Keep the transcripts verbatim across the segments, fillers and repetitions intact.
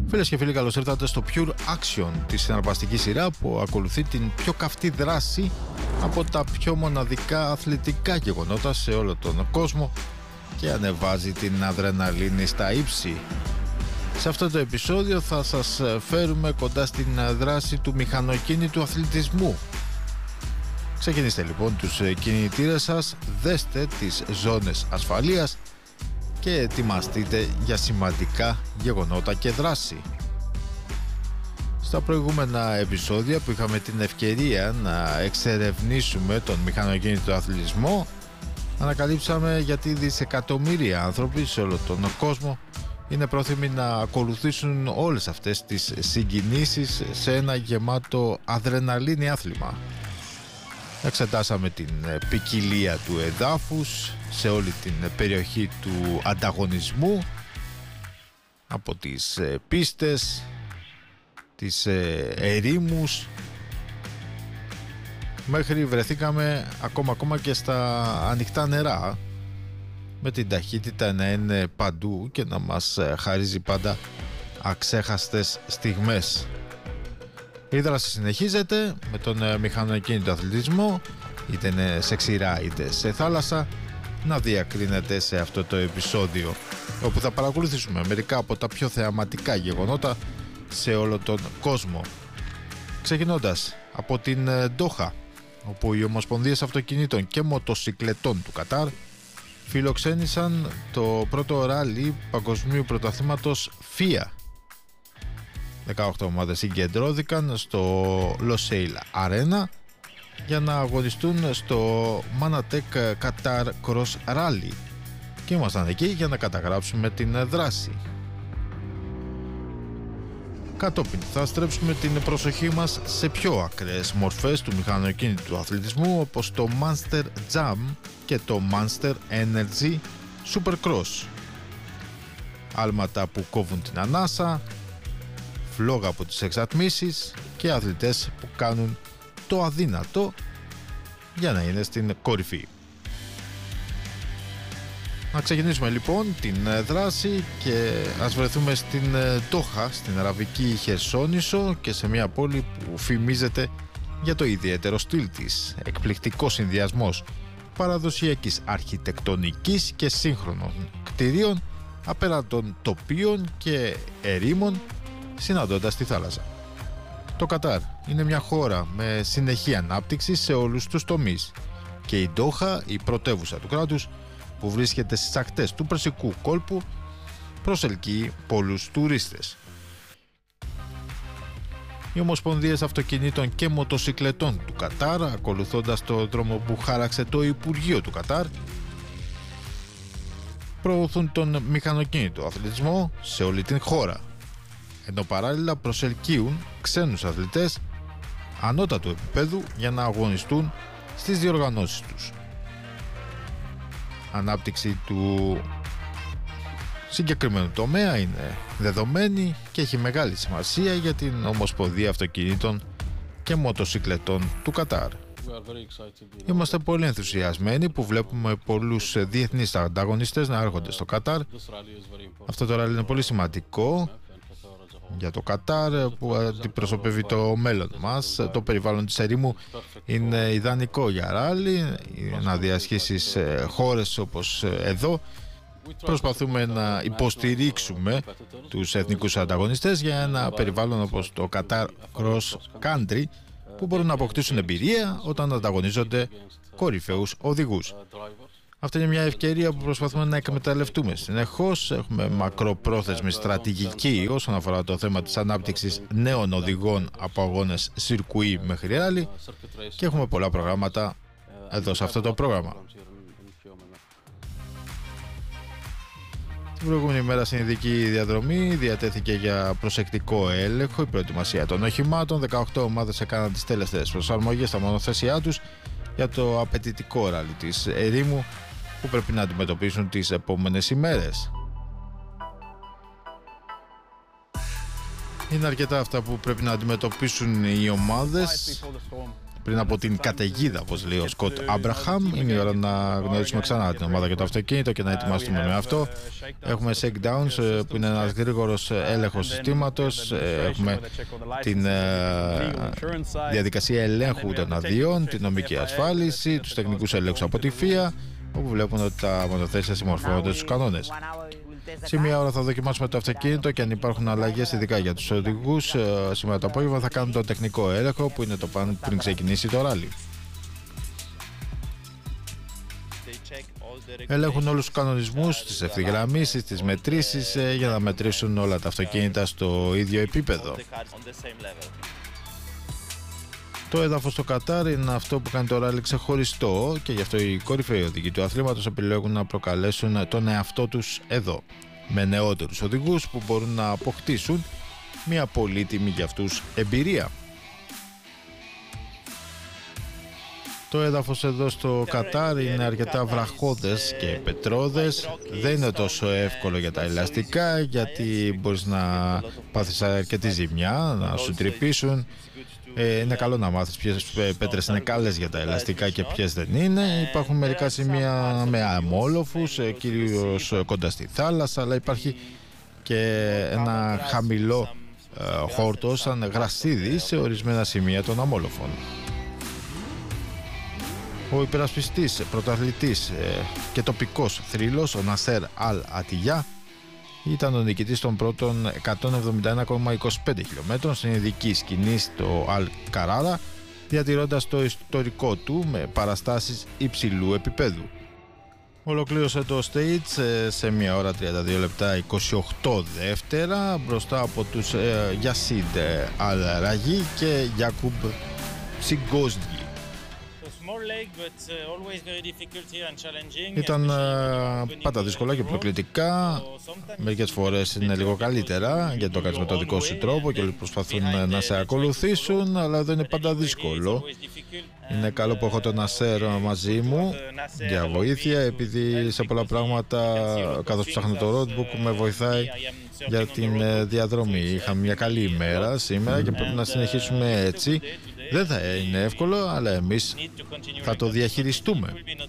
Φίλες και φίλοι, καλώς ήρθατε στο Pure Action, τη συναρπαστική σειρά που ακολουθεί την πιο καυτή δράση από τα πιο μοναδικά αθλητικά γεγονότα σε όλο τον κόσμο και ανεβάζει την αδρεναλίνη στα ύψη. Σε αυτό το επεισόδιο θα σας φέρουμε κοντά στην δράση του μηχανοκίνητου αθλητισμού. Ξεκινήστε λοιπόν τους κινητήρες σας, δέστε τις ζώνες ασφαλείας και ετοιμαστείτε για σημαντικά γεγονότα και δράση. Στα προηγούμενα επεισόδια που είχαμε την ευκαιρία να εξερευνήσουμε τον μηχανοκίνητο αθλητισμό, ανακαλύψαμε γιατί δισεκατομμύρια άνθρωποι σε όλο τον κόσμο είναι πρόθυμοι να ακολουθήσουν όλες αυτές τις συγκινήσεις σε ένα γεμάτο αδρεναλίνη άθλημα. Εξετάσαμε την ποικιλία του εδάφους σε όλη την περιοχή του ανταγωνισμού, από τις πίστες, τις ερήμους, μέχρι βρεθήκαμε ακόμα ακόμα και στα ανοιχτά νερά, με την ταχύτητα να είναι παντού και να μας χαρίζει πάντα αξέχαστες στιγμές. Η δράση συνεχίζεται με τον μηχανοκίνητο αθλητισμό, είτε είναι σε ξηρά είτε σε θάλασσα, να διακρίνεται σε αυτό το επεισόδιο, όπου θα παρακολουθήσουμε μερικά από τα πιο θεαματικά γεγονότα σε όλο τον κόσμο. Ξεκινώντας από την Ντόχα, όπου οι ομοσπονδίες αυτοκινήτων και μοτοσικλετών του Κατάρ φιλοξένησαν το πρώτο ράλι παγκοσμίου πρωταθλήματος φία. δεκαοκτώ ομάδες συγκεντρώθηκαν στο Losail Arena για να αγωνιστούν στο Manatech Qatar Cross Rally και ήμασταν εκεί για να καταγράψουμε την δράση. Κατόπιν θα στρέψουμε την προσοχή μας σε πιο ακραίες μορφές του μηχανοκίνητου αθλητισμού, όπως το Monster Jam και το Monster Energy Supercross. Άλματα που κόβουν την ανάσα, φλόγα από τις εξατμίσεις και αθλητές που κάνουν το αδύνατο για να είναι στην κορυφή. Να ξεκινήσουμε λοιπόν την δράση και ας βρεθούμε στην Ντόχα, στην Αραβική Χερσόνησο και σε μια πόλη που φημίζεται για το ιδιαίτερο στυλ της, εκπληκτικός συνδυασμός παραδοσιακής αρχιτεκτονικής και σύγχρονων κτηρίων απέναντων τοπίων και ερήμων, συναντώντας τη θάλασσα. Το Κατάρ είναι μια χώρα με συνεχή ανάπτυξη σε όλους τους τομείς και η Ντόχα, η πρωτεύουσα του κράτους που βρίσκεται στις ακτές του Περσικού κόλπου, προσελκύει πολλούς τουρίστες. Οι ομοσπονδίες αυτοκινήτων και μοτοσικλετών του Κατάρ, ακολουθώντας το δρόμο που χάραξε το Υπουργείο του Κατάρ, προωθούν τον μηχανοκίνητο αθλητισμό σε όλη την χώρα, ενώ παράλληλα προσελκύουν ξένους αθλητές ανώτατου επίπεδου για να αγωνιστούν στις διοργανώσεις τους. Ανάπτυξη του συγκεκριμένου τομέα είναι δεδομένη και έχει μεγάλη σημασία για την Ομοσπονδία Αυτοκινήτων και Μοτοσικλετών του Κατάρ. Είμαστε πολύ ενθουσιασμένοι που βλέπουμε πολλούς διεθνείς ανταγωνιστές να έρχονται στο Κατάρ. Αυτό το ράλι είναι πολύ σημαντικό για το Κατάρ που αντιπροσωπεύει το μέλλον μας. Το περιβάλλον της ερήμου είναι ιδανικό για ράλι, να διασχίσεις χώρες όπως εδώ. Προσπαθούμε να υποστηρίξουμε τους εθνικούς ανταγωνιστές για ένα περιβάλλον όπως το Qatar Cross Country, που μπορούν να αποκτήσουν εμπειρία όταν ανταγωνίζονται κορυφαίους οδηγούς. Αυτή είναι μια ευκαιρία που προσπαθούμε να εκμεταλλευτούμε συνεχώς. Έχουμε μακροπρόθεσμη στρατηγική όσον αφορά το θέμα της ανάπτυξης νέων οδηγών από αγώνες σιρκουί μέχρι ράλι και έχουμε πολλά προγράμματα εδώ σε αυτό το πρόγραμμα. Την προηγούμενη μέρα στην ειδική διαδρομή διατέθηκε για προσεκτικό έλεγχο η προετοιμασία των οχημάτων. δεκαοκτώ ομάδες έκαναν τις τελευταίες προσαρμογές στα μονοθέσιά τους για το απαιτητικό ράλι της ερήμου που πρέπει να αντιμετωπίσουν τις επόμενες ημέρες. Είναι αρκετά αυτά που πρέπει να αντιμετωπίσουν οι ομάδες πριν από την καταιγίδα, όπως λέει ο Σκοτ Άμπραχαμ. Είναι η ώρα να γνωρίσουμε ξανά την ομάδα και το αυτοκίνητο και να ετοιμαστούμε με αυτό. Έχουμε shakedowns, που είναι ένας γρήγορος έλεγχος συστήματος. Έχουμε την διαδικασία ελέγχου των αδειών, την νομική ασφάλιση, τους τεχνικούς ελέγχους από τη ΦΙΑ, όπου βλέπουν ότι τα μονοθέσια συμμορφώνονται στους κανόνες. Σε μία ώρα θα δοκιμάσουμε το αυτοκίνητο και αν υπάρχουν αλλαγές, ειδικά για τους οδηγούς, σήμερα το απόγευμα θα κάνουμε τον τεχνικό έλεγχο, που είναι το πάνω πριν ξεκινήσει το ράλι. Ελέγχουν όλους τους κανονισμούς, τις ευθυγραμμίσεις, τις μετρήσεις, για να μετρήσουν όλα τα αυτοκίνητα στο ίδιο επίπεδο. Το έδαφος στο Κατάρ είναι αυτό που κάνει το ράλι ξεχωριστό και γι' αυτό οι κορυφαίοι οδηγοί του αθλήματος επιλέγουν να προκαλέσουν τον εαυτό τους εδώ, με νεότερους οδηγούς που μπορούν να αποκτήσουν μια πολύτιμη για αυτούς εμπειρία. Το έδαφος εδώ στο Κατάρ είναι αρκετά βραχώδες και πετρώδες. Δεν είναι τόσο εύκολο για τα ελαστικά, γιατί μπορείς να πάθεις αρκετή ζημιά, να σου τρυπήσουν. Ε, είναι καλό να μάθεις ποιες πέτρες είναι καλές για τα ελαστικά και ποιες δεν είναι. Υπάρχουν μερικά σημεία με αμόλοφους, κυρίως κοντά στη θάλασσα, αλλά υπάρχει και ένα χαμηλό ε, χόρτο σαν γρασίδι σε ορισμένα σημεία των αμόλοφων. Ο υπερασπιστής, πρωταθλητής ε, και τοπικός θρύλος, ο Νασέρ Αλ Ατιγιά, ήταν ο νικητής των πρώτων εκατόν εβδομήντα ένα κόμμα είκοσι πέντε χιλιόμετρων στην ειδική σκηνή στο Αλ Καράρα, διατηρώντας το ιστορικό του με παραστάσεις υψηλού επίπεδου. Ολοκλήρωσε το stage σε μία ώρα τριάντα δύο λεπτά είκοσι οκτώ δεύτερα μπροστά από τους ε, Γιασίντ Αλ Ραγί και Γιάκουμπ Ψιγκόζνι. Ήταν πάντα δύσκολα και προκλητικά. Μερικές φορές είναι λίγο καλύτερα γιατί το κάνεις με τον δικό σου τρόπο και όλοι προσπαθούν να σε ακολουθήσουν, αλλά δεν είναι πάντα δύσκολο. Είναι καλό που έχω τον Νασέρ μαζί μου για βοήθεια, επειδή σε πολλά πράγματα, καθώς ψάχνω το roadbook, με βοηθάει για την διαδρομή. Είχαμε μια καλή ημέρα σήμερα και πρέπει να συνεχίσουμε έτσι. Δεν θα είναι εύκολο, αλλά εμείς θα το διαχειριστούμε.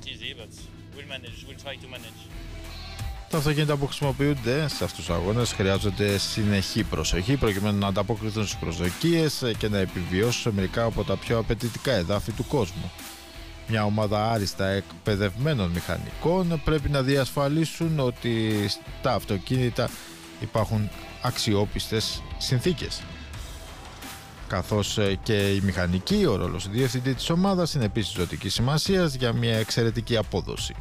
Τα αυτοκίνητα που χρησιμοποιούνται σε αυτούς τους αγώνες χρειάζονται συνεχή προσοχή προκειμένου να ανταποκριθούν στις προσδοκίες και να επιβιώσουν μερικά από τα πιο απαιτητικά εδάφη του κόσμου. Μια ομάδα άριστα εκπαιδευμένων μηχανικών πρέπει να διασφαλίσουν ότι στα αυτοκίνητα υπάρχουν αξιόπιστες συνθήκες. Καθώς και η μηχανική, ο ρόλος του διευθυντή της ομάδας είναι επίσης ζωτικής σημασίας για μια εξαιρετική απόδοση.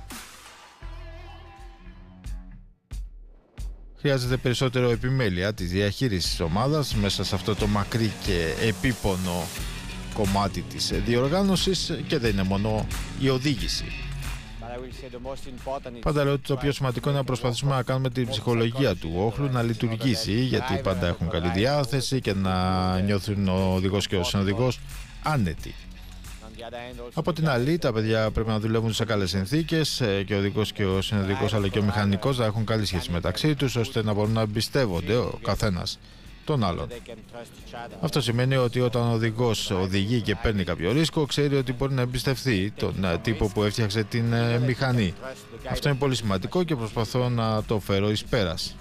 Χρειάζεται περισσότερο επιμέλεια της διαχείρισης της ομάδας μέσα σε αυτό το μακρύ και επίπονο κομμάτι της διοργάνωσης, και δεν είναι μόνο η οδήγηση. Πάντα λέω ότι το πιο σημαντικό είναι να προσπαθήσουμε να κάνουμε την ψυχολογία του όχλου να λειτουργήσει, γιατί πάντα έχουν καλή διάθεση και να νιώθουν ο οδηγός και ο συνοδηγός άνετοι. Από την άλλη, τα παιδιά πρέπει να δουλεύουν σε καλές συνθήκες και ο οδηγός και ο συνοδηγός αλλά και ο μηχανικός να έχουν καλή σχέση μεταξύ τους, ώστε να μπορούν να εμπιστεύονται ο καθένας τον άλλον. Αυτό σημαίνει ότι όταν ο οδηγός οδηγεί και παίρνει κάποιο ρίσκο, ξέρει ότι μπορεί να εμπιστευτεί τον τύπο που έφτιαξε την μηχανή. Αυτό είναι πολύ σημαντικό και προσπαθώ να το φέρω εις πέρας.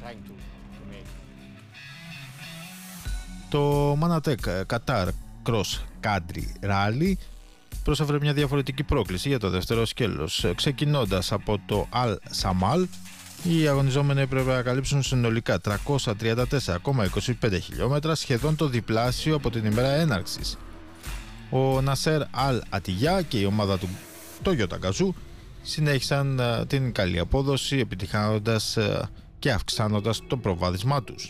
Το Manatech Qatar Cross Country Rally πρόσφερε μια διαφορετική πρόκληση για το δεύτερο σκέλος. Ξεκινώντας από το Al Samal, οι αγωνιζόμενοι έπρεπε να καλύψουν συνολικά τριακόσια τριάντα τέσσερα κόμμα είκοσι πέντε χιλιόμετρα, σχεδόν το διπλάσιο από την ημέρα έναρξης. Ο Νασέρ Αλ Ατιγιά και η ομάδα του Toyota Gazoo συνέχισαν την καλή απόδοση, επιτυχάνοντας και αυξάνοντας το προβάδισμά τους.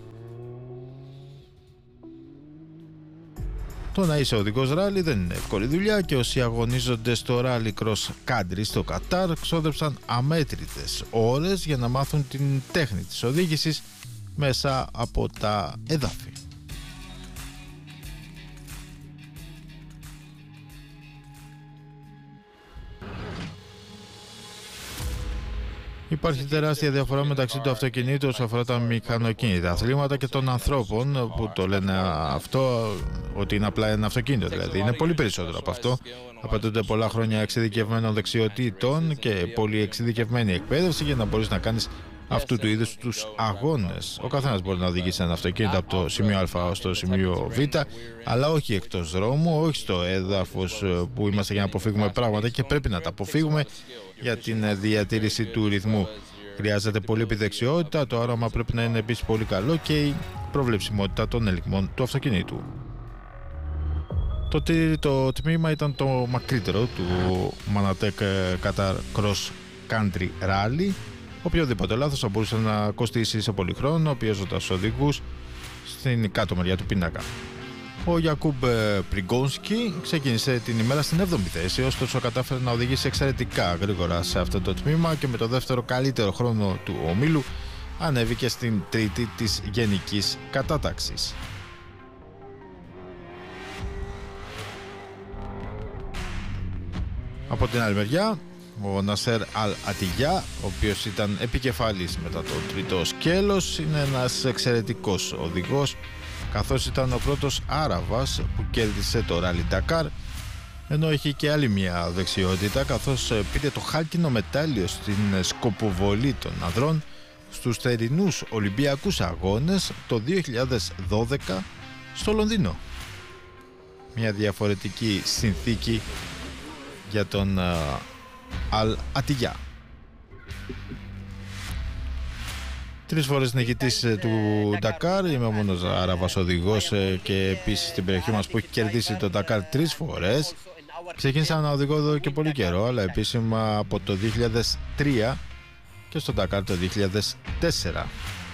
Το να είσαι οδηγός ράλι δεν είναι εύκολη δουλειά και όσοι αγωνίζονται στο Rally Cross Country στο Κατάρ ξόδεψαν αμέτρητες ώρες για να μάθουν την τέχνη της οδήγησης μέσα από τα εδάφη. Υπάρχει τεράστια διαφορά μεταξύ του αυτοκινήτου όσον αφορά τα μηχανοκίνητα αθλήματα και των ανθρώπων που το λένε αυτό ότι είναι απλά ένα αυτοκίνητο. Δηλαδή είναι πολύ περισσότερο από αυτό. Απαιτούνται πολλά χρόνια εξειδικευμένων δεξιοτήτων και πολύ εξειδικευμένη εκπαίδευση για να μπορείς να κάνεις αυτού του είδους τους αγώνες. Ο καθένας μπορεί να οδηγήσει ένα αυτοκίνητο από το σημείο Α ως το σημείο Β, αλλά όχι εκτός δρόμου, όχι στο έδαφος που είμαστε για να αποφύγουμε πράγματα και πρέπει να τα αποφύγουμε για την διατήρηση του ρυθμού. Χρειάζεται πολύ επιδεξιότητα, το άρωμα πρέπει να είναι επίσης πολύ καλό και η προβλεψιμότητα των ελιγμών του αυτοκινήτου. Το τρίτο τμήμα ήταν το μακρύτερο του Manatec Qatar Cross Country Rally. Οποιοδήποτε λάθος θα μπορούσε να κοστίσει σε πολύ χρόνο, πιέζοντας οδηγούς στην κάτω μεριά του πίνακα. Ο Γιακούμπ Πριγκόνσκι ξεκίνησε την ημέρα στην έβδομη θέση, ωστόσο κατάφερε να οδηγήσει εξαιρετικά γρήγορα σε αυτό το τμήμα και με το δεύτερο καλύτερο χρόνο του ομίλου ανέβηκε στην τρίτη της γενικής κατάταξης. Από την άλλη μεριά, ο Νασέρ Αλ Ατιγιά, ο οποίος ήταν επικεφαλής μετά το τρίτο σκέλος, είναι ένας εξαιρετικός οδηγός, καθώς ήταν ο πρώτος Άραβας που κέρδισε το Rally Dakar, ενώ έχει και άλλη μια δεξιότητα, καθώς πήρε το χάλκινο μετάλλιο στην σκοποβολή των ανδρών στους θερινούς Ολυμπιακούς Αγώνες το δύο χιλιάδες δώδεκα στο Λονδίνο. Μια διαφορετική συνθήκη για τον Αλ Ατιγιά. Τρεις φορές νικητής του Ντακάρ, είμαι ο μόνος Άραβας οδηγός και επίσης στην περιοχή μας που έχει κερδίσει το Ντακάρ τρεις φορές. Ξεκίνησα να οδηγώ εδώ και πολύ καιρό, αλλά επίσημα από το δύο χιλιάδες τρία και στο Ντακάρ το δύο χιλιάδες τέσσερα.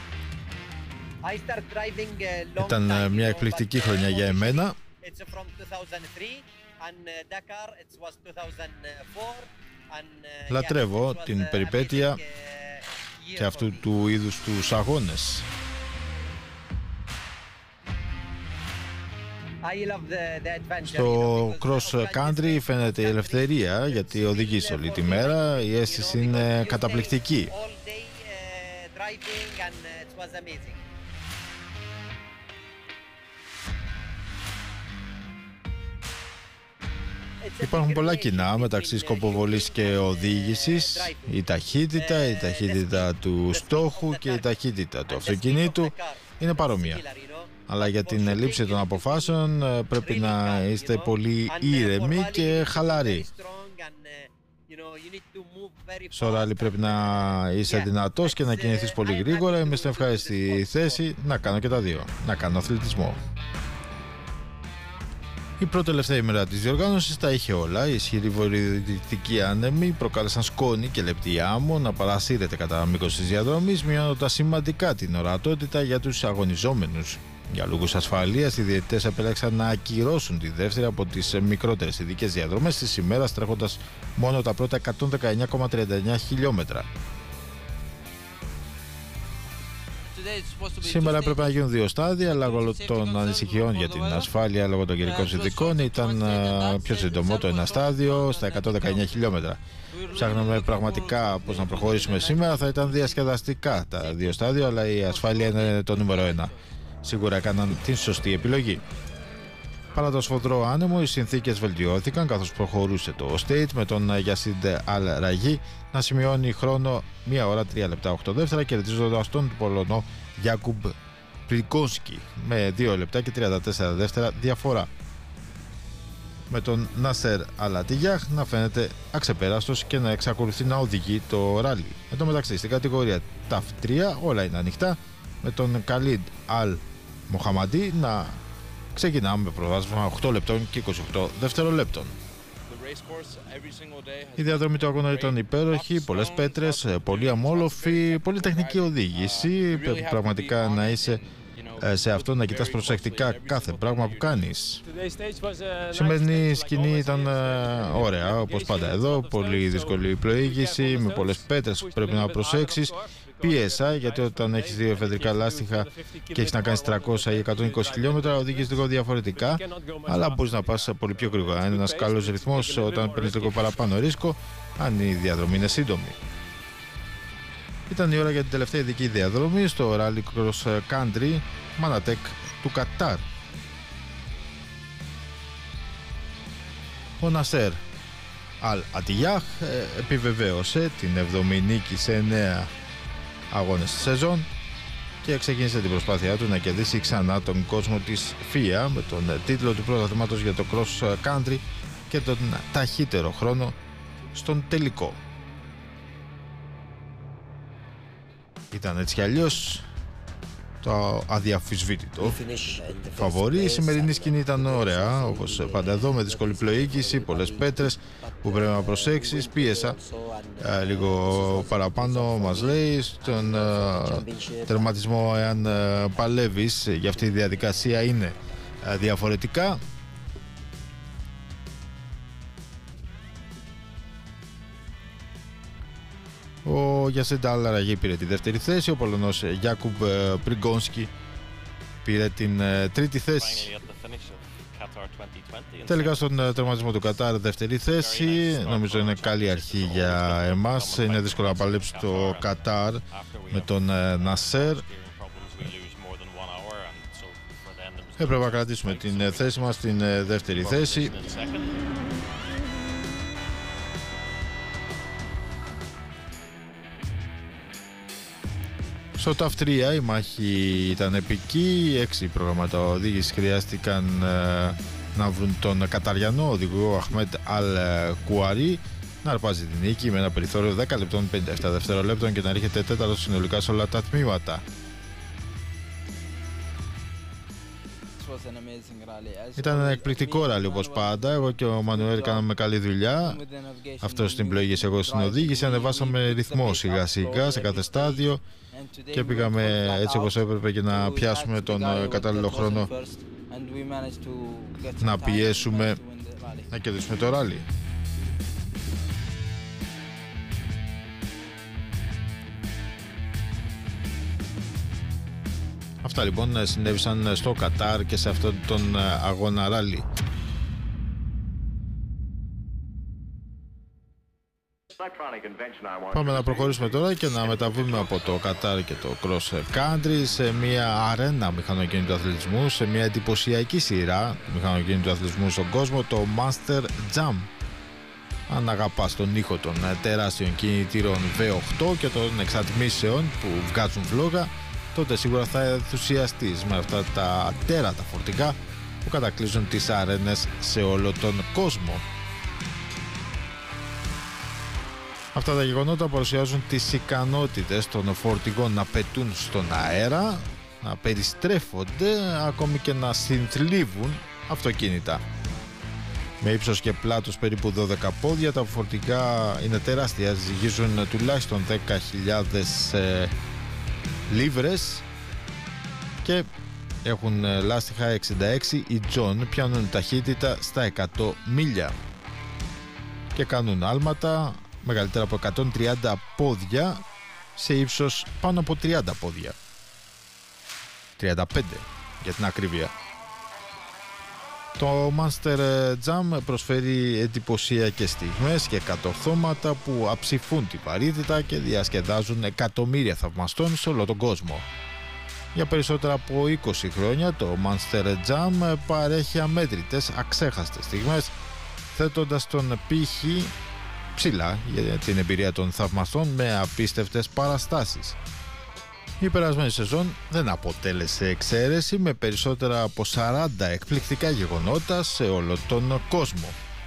Ήταν μια εκπληκτική χρονιά για εμένα. Λατρεύω την περιπέτεια και αυτού του είδους τους αγώνες. Στο cross country φαίνεται η ελευθερία γιατί οδηγείς όλη τη μέρα, η αίσθηση είναι καταπληκτική. Υπάρχουν πολλά κοινά μεταξύ σκοποβολής και οδήγησης, η ταχύτητα, η ταχύτητα του στόχου και η ταχύτητα του αυτοκινήτου είναι παρόμοια. Αλλά για την λήψη των αποφάσεων πρέπει να είστε πολύ ήρεμοι και χαλαροί. Στο ράλι πρέπει να είσαι δυνατός και να κινηθείς πολύ γρήγορα. Είμαι στην ευχάριστη θέση να κάνω και τα δύο, να κάνω αθλητισμό. Η πρώτη τελευταία ημέρα της διοργάνωσης τα είχε όλα. Οι ισχυροί βορειοδυτικοί άνεμοι προκάλεσαν σκόνη και λεπτή άμμο να παρασύρεται κατά μήκος της διαδρομής, μειώνοντας σημαντικά την ορατότητα για τους αγωνιζόμενους. Για λόγους ασφαλείας, οι διαιτητές επέλεξαν να ακυρώσουν τη δεύτερη από τις μικρότερες ειδικές διαδρομές της ημέρας, τρέχοντας μόνο τα πρώτα εκατόν δεκαεννιά κόμμα τριάντα εννιά χιλιόμετρα. Σήμερα έπρεπε να γίνουν δύο στάδια, λόγω των ανησυχιών για την ασφάλεια λόγω των καιρικών συνθηκών. Ήταν πιο σύντομο το ένα στάδιο στα εκατόν δεκαεννιά χιλιόμετρα. Ψάχναμε πραγματικά πώς να προχωρήσουμε σήμερα. Θα ήταν διασκεδαστικά τα δύο στάδια, αλλά η ασφάλεια είναι το νούμερο ένα. Σίγουρα έκαναν την σωστή επιλογή. Παρά το σφοδρό άνεμο, οι συνθήκες βελτιώθηκαν καθώς προχωρούσε το State, με τον Γιασίντ Αλ Ραγί να σημειώνει χρόνο μία ώρα τρία λεπτά οκτώ δεύτερα, κερδίζοντας τον Πολωνό Γιακούμπ Πριγκόνσκι με δύο λεπτά και τριάντα τέσσερα δεύτερα διαφορά, με τον Νασέρ Αλ Ατιγιά να φαίνεται αξεπέραστος και να εξακολουθεί να οδηγεί το ράλι. Εν τω μεταξύ, στην κατηγορία ταφ τρία όλα είναι ανοιχτά, με τον Καλίντ Αλ Μοχαμαντί να ξεκινάμε με προβάδισμα οκτώ λεπτών και είκοσι οκτώ δευτερολέπτων. Η διαδρομή του αγώνα ήταν υπέροχη, πολλές πέτρες, πολύ αμόλοφη, πολύ τεχνική οδήγηση. Πρέπει πραγματικά να είσαι σε αυτό, να κοιτάς προσεκτικά κάθε πράγμα που κάνεις. Η σημερινή σκηνή ήταν ωραία, όπως πάντα εδώ, πολύ δύσκολη πλοήγηση, με πολλές πέτρες που πρέπει να προσέξεις. Πίεσα, γιατί όταν έχεις δύο εφεδρικά λάστιχα και έχεις να κάνεις τριακόσια ή εκατόν είκοσι χιλιόμετρα, οδηγείς λίγο διαφορετικά, αλλά μπορείς να πας πολύ πιο γρήγορα. Είναι ένας καλός ρυθμός όταν παίρνεις λίγο παραπάνω ρίσκο, αν η διαδρομή είναι σύντομη. Ήταν η ώρα για την τελευταία ειδική διαδρομή στο Rally Cross Country Manatec του Κατάρ. Ο Νασέρ Αλ Ατιγιάχ επιβεβαίωσε την εβδομή νίκη σε εννέα αγώνες τη σεζόν και ξεκίνησε την προσπάθειά του να κερδίσει ξανά τον κόσμο της φία με τον τίτλο του πρωταθλήματος για το Cross Country και τον ταχύτερο χρόνο στον τελικό. Ήταν έτσι κι αλλιώς το αδιαφυσβήτητο φαβορί. Η σημερινή σκηνή ήταν ωραία, όπως πάντα εδώ, με δύσκολη πλοήγηση, πολλές πέτρες που πρέπει να προσέξεις. Πίεσα ε, λίγο παραπάνω, μας λέει, στον ε, τερματισμό, εάν ε, παλεύεις για αυτή τη διαδικασία είναι ε, διαφορετικά. Ο Γιασέντα Αλαραγή πήρε τη δεύτερη θέση, ο Πολωνός Γιάκουμπ Πριγκόνσκι πήρε την τρίτη θέση. Τελικά στον τερματισμό του Κατάρ δεύτερη θέση, νομίζω είναι καλή αρχή για εμάς. Είναι δύσκολο να παλέψει το Κατάρ με τον Νασέρ. Έπρεπε να κρατήσουμε την θέση μας στην δεύτερη θέση. Στο ταφ τρία η μάχη ήταν επική, έξι προγράμματα οδήγησης χρειάστηκαν ε, να βρουν τον Καταριανό οδηγό Αχμέτ Αλ Κουαρί να αρπάζει την νίκη με ένα περιθώριο δέκα λεπτών πενήντα επτά δευτερολέπτων και να έρχεται τέταρτο συνολικά σε όλα τα τμήματα. Ήταν ένα εκπληκτικό ράλι όπως πάντα. Εγώ και ο Μανουέλ κάναμε καλή δουλειά. Αυτό στην πλοήγηση, εγώ στην οδήγηση. Ανεβάσαμε ρυθμό σιγά σιγά σε κάθε στάδιο και πήγαμε έτσι όπως έπρεπε για να πιάσουμε τον κατάλληλο χρόνο να πιέσουμε να κερδίσουμε το ράλι. Αυτά λοιπόν συνέβησαν στο Κατάρ και σε αυτόν τον αγώνα ράλι. Πάμε να προχωρήσουμε τώρα και να μεταβούμε από το Κατάρ και το Cross Country σε μια αρένα μηχανοκίνητου αθλητισμού, σε μια εντυπωσιακή σειρά μηχανοκίνητου αθλητισμού στον κόσμο, το Master Jam. Αν αγαπάς τον ήχο των τεράστιων κινητήρων βι οκτώ και των εξατμίσεων που βγάζουν φλόγα, τότε σίγουρα θα ενθουσιαστείς με αυτά τα τέρατα φορτηγά που κατακλείζουν τις αρένες σε όλο τον κόσμο. Αυτά τα γεγονότα παρουσιάζουν τις ικανότητες των φορτηγών να πετούν στον αέρα, να περιστρέφονται, ακόμη και να συνθλίβουν αυτοκίνητα. Με ύψος και πλάτος περίπου δώδεκα πόδια, τα φορτηγά είναι τεράστια, ζυγίζουν τουλάχιστον δέκα χιλιάδες ε, λίβρες και έχουν λάστιχα εξήντα έξι. Οι John πιάνουν ταχύτητα στα εκατό μίλια και κάνουν άλματα μεγαλύτερα από εκατόν τριάντα πόδια σε ύψος πάνω από τριάντα πόδια, τριάντα πέντε για την ακρίβεια. Το Master Jam προσφέρει εντυπωσιακές στιγμές και κατορθώματα που αψηφούν τη βαρύτητα και διασκεδάζουν εκατομμύρια θαυμαστών σε όλο τον κόσμο. Για περισσότερα από είκοσι χρόνια το Master Jam παρέχει αμέτρητες αξέχαστες στιγμές, θέτοντας τον πύχη ψηλά για την εμπειρία των θαυμαστών με απίστευτες παραστάσεις. Η περασμένη σεζόν δεν αποτέλεσε εξαίρεση, με περισσότερα από σαράντα εκπληκτικά γεγονότα σε όλο τον κόσμο.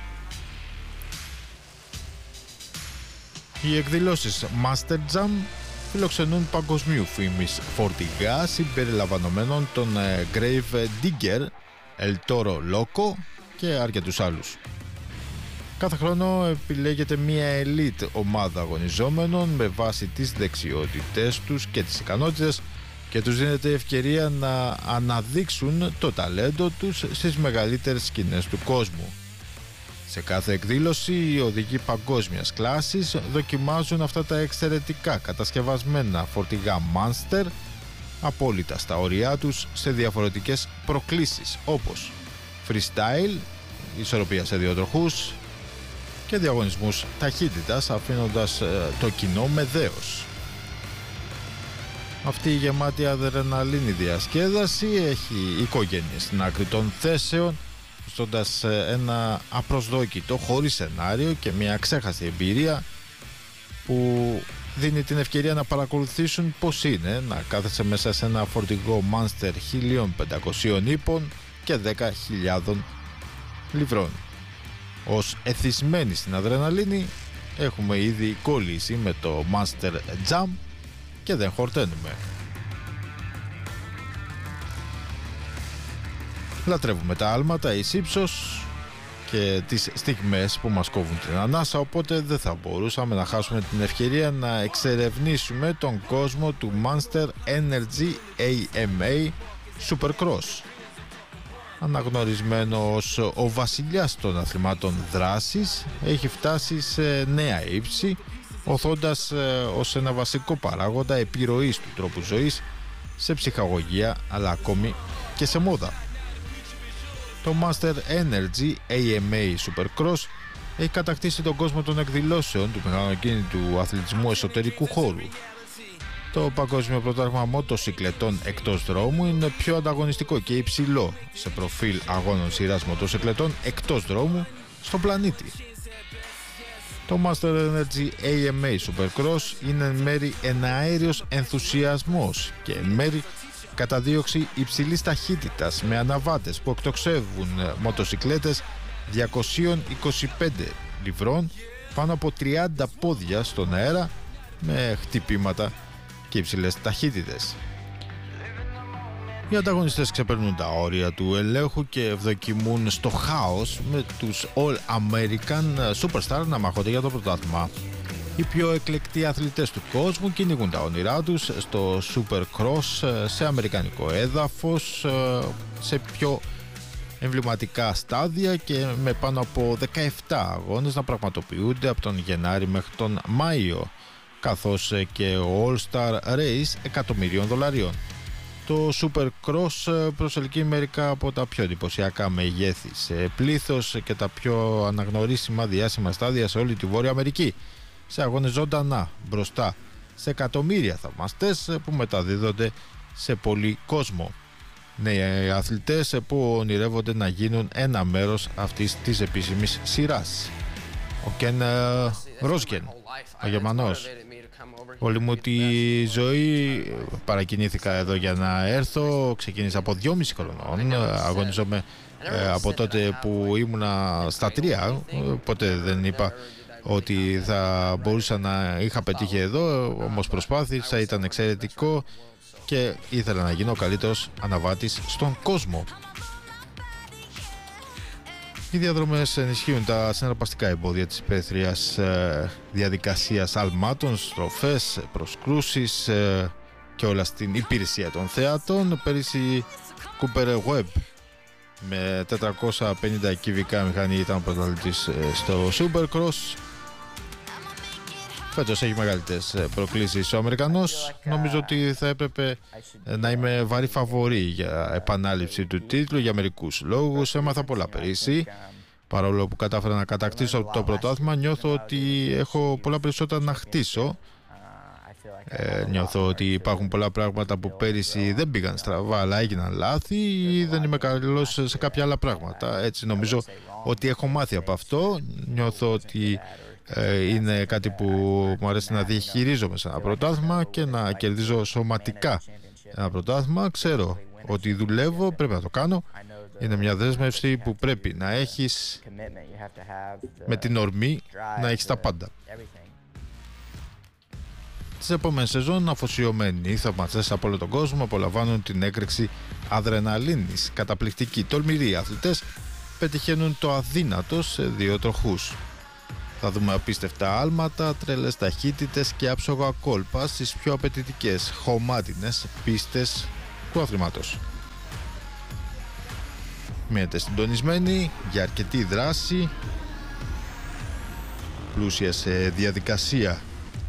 Οι εκδηλώσεις Master Jam φιλοξενούν παγκοσμίου φήμης φορτηγά συμπεριλαμβανομένων των Grave Digger, El Toro Loco και αρκετούς άλλους. Κάθε χρόνο επιλέγεται μια elite ομάδα αγωνιζόμενων με βάση τις δεξιότητές τους και τις ικανότητες και τους δίνεται η ευκαιρία να αναδείξουν το ταλέντο τους στις μεγαλύτερες σκηνές του κόσμου. Σε κάθε εκδήλωση οι οδηγοί παγκόσμιας κλάσης δοκιμάζουν αυτά τα εξαιρετικά κατασκευασμένα φορτηγά Monster απόλυτα στα όρια τους σε διαφορετικές προκλήσεις όπως freestyle, ισορροπία σε δύο τροχούς και διαγωνισμούς ταχύτητας, αφήνοντας ε, το κοινό με δέος. Αυτή η γεμάτη αδρεναλίνη διασκέδαση έχει οικογένειες στην άκρη των θέσεων, στώντας ένα απροσδόκητο, χωρίς σενάριο και μια ξέχαστη εμπειρία που δίνει την ευκαιρία να παρακολουθήσουν πώς είναι να κάθεσαι μέσα σε ένα φορτηγό Monster χίλια πεντακόσιων ύπων και δέκα χιλιάδων λιβρών. Ως εθισμένοι στην αδρεναλίνη έχουμε ήδη κολλήσει με το Monster Jam και δεν χορταίνουμε. Λατρεύουμε τα άλματα εις ύψος και τις στιγμές που μας κόβουν την ανάσα, οπότε δεν θα μπορούσαμε να χάσουμε την ευκαιρία να εξερευνήσουμε τον κόσμο του Monster Energy έι εμ έι Supercross. Αναγνωρισμένο ως ο βασιλιάς των αθλημάτων δράσης, έχει φτάσει σε νέα ύψη, οθώντας ως ένα βασικό παράγοντα επιρροής του τρόπου ζωής σε ψυχαγωγία, αλλά ακόμη και σε μόδα. Το Monster Energy έι εμ έι Supercross έχει κατακτήσει τον κόσμο των εκδηλώσεων του μηχανοκίνητου αθλητισμού εσωτερικού χώρου. Το παγκόσμιο πρωτάθλημα μοτοσυκλετών εκτός δρόμου είναι πιο ανταγωνιστικό και υψηλό σε προφίλ αγώνων σειράς μοτοσυκλετών εκτός δρόμου στον πλανήτη. Το Monster Energy έι εμ έι Supercross είναι εν μέρει εναέριος ενθουσιασμός και εν μέρει καταδίωξη υψηλής ταχύτητας με αναβάτες που εκτοξεύουν μοτοσυκλέτες διακόσια είκοσι πέντε λιβρών πάνω από τριάντα πόδια στον αέρα με χτυπήματα και υψηλές ταχύτητες. Οι ανταγωνιστές ξεπερνούν τα όρια του ελέγχου και ευδοκιμούν στο χάος με τους All American Superstar να μαχώνται για το πρωτάθλημα. Οι πιο εκλεκτοί αθλητές του κόσμου κυνηγούν τα όνειρά τους στο Supercross σε αμερικανικό έδαφος, σε πιο εμβληματικά στάδια και με πάνω από δεκαεπτά αγώνες να πραγματοποιούνται από τον Γενάρη μέχρι τον Μάιο, καθώς και ο All Star Race εκατομμυρίων δολαρίων. Το Supercross προσελκύει μερικά από τα πιο εντυπωσιακά μεγέθη σε πλήθος και τα πιο αναγνωρίσιμα διάσημα στάδια σε όλη τη Βόρεια Αμερική, σε αγώνες ζωντανά μπροστά σε εκατομμύρια θαυμαστές που μεταδίδονται σε πολύ κόσμο. Νέοι αθλητές που ονειρεύονται να γίνουν ένα μέρος αυτής της επίσημης σειράς. Ο Κεν Ρόσγεν, ο Γερμανός. Όλη μου τη ζωή παρακινήθηκα εδώ για να έρθω. Ξεκίνησα από δυόμισι χρονών. Αγωνίζομαι από τότε που ήμουνα στα τρία. Ποτέ δεν είπα ότι θα μπορούσα να είχα πετύχει εδώ, όμως προσπάθησα, ήταν εξαιρετικό και ήθελα να γίνω ο καλύτερος αναβάτης στον κόσμο. Οι διαδρομές ενισχύουν τα συναρπαστικά εμπόδια της υπαίθριας ε, διαδικασίας αλμάτων, στροφές, προσκρούσεις ε, και όλα στην υπηρεσία των θεατών. Πέρυσι Cooper Webb με τετρακόσια πενήντα κυβικά μηχανή ήταν πρωταθλητής ε, στο Supercross. Φέτος έχει μεγαλύτερες προκλήσεις ο Αμερικανός. Νομίζω ότι θα έπρεπε να είμαι βαρύ φαβορί για επανάληψη του τίτλου για μερικούς λόγους. Έμαθα πολλά πέρυσι. Παρόλο που κατάφερα να κατακτήσω το πρωτάθλημα, νιώθω ότι έχω πολλά περισσότερα να χτίσω. Ε, νιώθω ότι υπάρχουν πολλά πράγματα που πέρυσι δεν πήγαν στραβά, αλλά έγιναν λάθη ή δεν είμαι καλός σε κάποια άλλα πράγματα. Έτσι νομίζω ότι έχω μάθει από αυτό. Νιώθω ότι ε, είναι κάτι που μου αρέσει να διαχειρίζομαι σε ένα πρωτάθλημα και να κερδίζω σωματικά ένα πρωτάθλημα. Ξέρω ότι δουλεύω, πρέπει να το κάνω. Είναι μια δέσμευση που πρέπει να έχεις με την ορμή να έχεις τα πάντα. Τις επόμενες σεζόν αφοσιωμένοι θαυμαστές από όλο τον κόσμο απολαμβάνουν την έκρηξη αδρεναλίνης. Καταπληκτικοί, τολμηροί αθλητές πετυχαίνουν το αδύνατο σε δύο τροχούς. Θα δούμε απίστευτα άλματα, τρελές ταχύτητες και άψογα κόλπα στις πιο απαιτητικές χωμάτινες πίστες του αθλήματος. Μείνετε συντονισμένοι για αρκετή δράση, πλούσια σε διαδικασία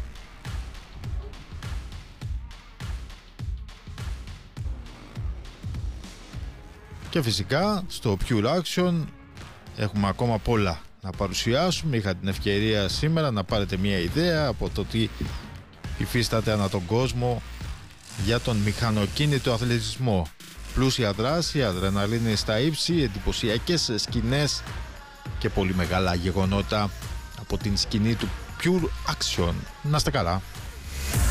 και φυσικά στο Pure Action έχουμε ακόμα πολλά να παρουσιάσουμε. Είχα την ευκαιρία σήμερα να πάρετε μια ιδέα από το τι υφίσταται ανά τον κόσμο για τον μηχανοκίνητο αθλητισμό. Πλούσια δράση, αδρεναλίνη στα ύψη, εντυπωσιακές σκηνές και πολύ μεγάλα γεγονότα από την σκηνή του Pure Action. Να είστε καλά.